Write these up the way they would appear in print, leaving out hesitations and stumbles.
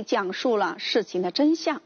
讲述了事情的真相。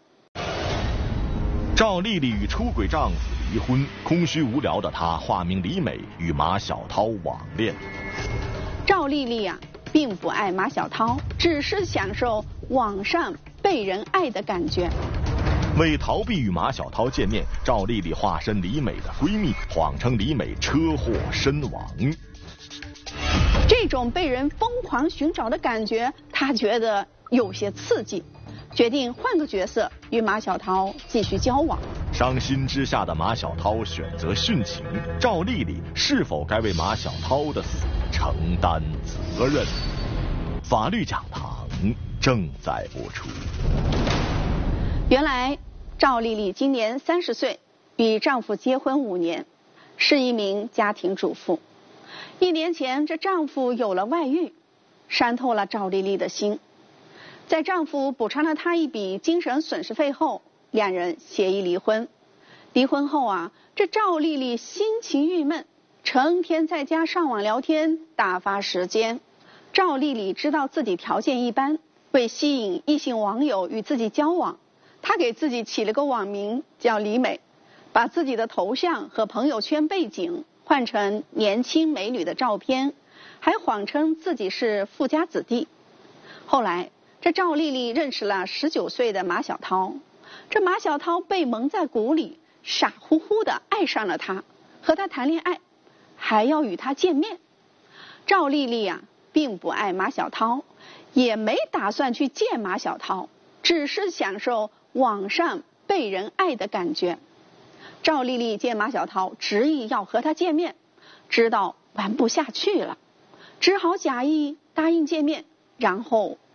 赵丽丽与出轨丈夫离婚，空虚无聊的她化名李美，与马小涛网恋。 赵丽丽并不爱马小涛，只是享受网上被人爱的感觉。 为逃避与马小涛见面，赵丽丽化身李美的闺蜜，谎称李美车祸身亡。 这种被人疯狂寻找的感觉，她觉得有些刺激，决定换个角色与马小涛继续交往。 伤心之下的马小涛选择殉情，赵丽丽是否该为马小涛的死承担责任？法律讲堂正在播出。 原来赵丽丽今年30岁，与丈夫结婚5年，是一名家庭主妇。1年前，这丈夫有了外遇，伤透了赵丽丽的心。在丈夫补偿了她一笔精神损失费后，2人协议离婚。离婚后这赵丽丽心情郁闷，成天在家上网聊天打发时间。赵丽丽知道自己条件一般，为吸引异性网友与自己交往，她给自己起了个网名叫李美，把自己的头像和朋友圈背景换成年轻美女的照片，还谎称自己是富家子弟。后来这赵丽丽认识了19岁的马小涛，这马小涛被蒙在鼓里，傻乎乎的爱上了她，和她谈恋爱，还要与她见面。赵丽丽并不爱马小涛，也没打算去见马小涛，只是享受网上被人爱的感觉。赵丽丽见马小涛执意要和他见面，知道玩不下去了，只好假意答应见面，然后